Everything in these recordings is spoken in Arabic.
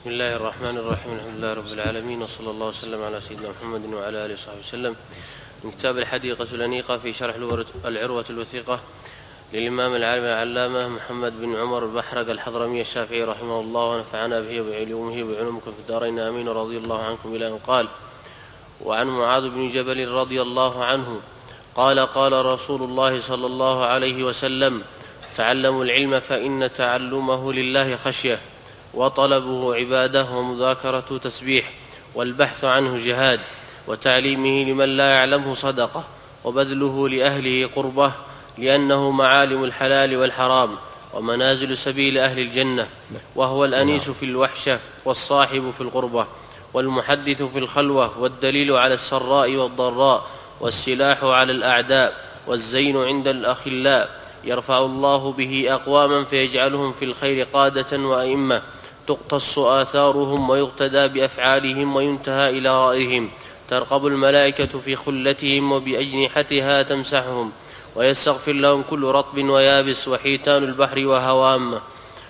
بسم الله الرحمن الرحيم. الحمد لله رب العالمين، وصلى الله وسلم على سيدنا محمد وعلى آله وصحبه وسلم. من كتاب الحديقة الأنيقة في شرح العروة الوثيقة للإمام العالم العلامة محمد بن عمر البحرق الحضرمي الشافعي رحمه الله، ونفعنا به وبعلومه وبعلومكم في الدارين آمين، ورضي الله عنكم إلى أن قال: وعن معاذ بن جبل رضي الله عنه قال: قال رسول الله صلى الله عليه وسلم: تعلموا العلم فإن تعلمه لله خشية، وطلبه عبادة، ومذاكرة تسبيح، والبحث عنه جهاد، وتعليمه لمن لا يعلمه صدقة، وبذله لأهله قربة، لأنه معالم الحلال والحرام ومنازل سبيل أهل الجنة، وهو الأنيس في الوحشة، والصاحب في القربة، والمحدث في الخلوة، والدليل على السراء والضراء، والسلاح على الأعداء، والزين عند الأخلاء، يرفع الله به أقواما فيجعلهم في الخير قادة وأئمة، تقتص آثارهم ويقتدى بأفعالهم وينتهى إلى رأيهم، ترقب الملائكة في خلتهم وبأجنحتها تمسحهم، ويستغفر لهم كل رطب ويابس، وحيتان البحر وهوامه،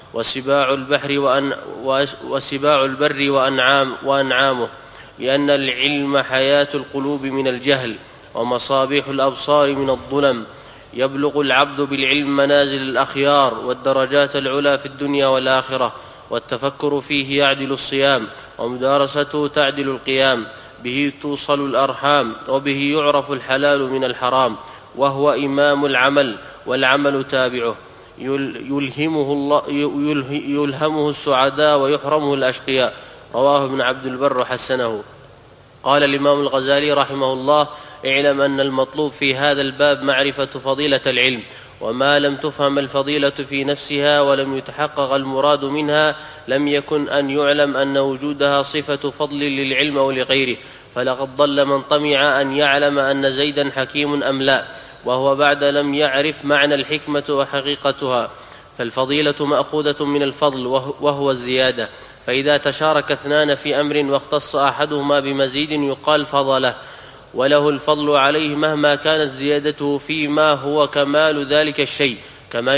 وسباع البر وأنعامه، لأن العلم حياة القلوب من الجهل، ومصابيح الأبصار من الظلم. يبلغ العبد بالعلم منازل الأخيار والدرجات العلى في الدنيا والآخرة، والتفكر فيه يعدل الصيام، ومدارسته تعدل القيام، به توصل الأرحام، وبه يعرف الحلال من الحرام، وهو إمام العمل، والعمل تابعه، يلهمه السعداء ويحرمه الأشقياء. رواه ابن عبد البر وحسنه. قال الإمام الغزالي رحمه الله: اعلم أن المطلوب في هذا الباب معرفة فضيلة العلم، وما لم تفهم الفضيلة في نفسها ولم يتحقق المراد منها لم يكن أن يعلم أن وجودها صفة فضل للعلم ولغيره، فلقد ضل من طمع أن يعلم أن زيدا حكيم أم لا، وهو بعد لم يعرف معنى الحكمة وحقيقتها. فالفضيلة مأخوذة من الفضل، وهو الزيادة، فإذا تشارك اثنان في أمر واختص أحدهما بمزيد يقال فضله، وله الفضل عليه مهما كانت زيادته فيما هو كمال ذلك الشيء، كما